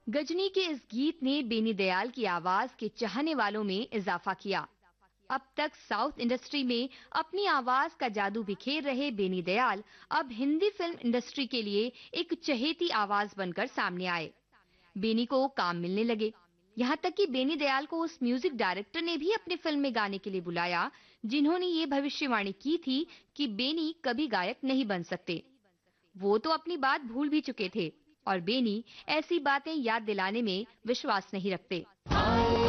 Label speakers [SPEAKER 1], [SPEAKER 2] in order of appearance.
[SPEAKER 1] गजनी के इस गीत ने बेनी दयाल की आवाज के चाहने वालों में इजाफा किया। अब तक साउथ इंडस्ट्री में अपनी आवाज का जादू बिखेर रहे बेनी दयाल अब हिंदी फिल्म इंडस्ट्री के लिए एक चहेती आवाज बनकर सामने आए। बेनी को काम मिलने लगे, यहाँ तक कि बेनी दयाल को उस म्यूजिक डायरेक्टर ने भी अपनी फिल्म में गाने के लिए बुलाया जिन्होंने ये भविष्यवाणी की थी कि बेनी कभी गायक नहीं बन सकते। वो तो अपनी बात भूल भी चुके थे और बेनी ऐसी बातें याद दिलाने में विश्वास नहीं रखते।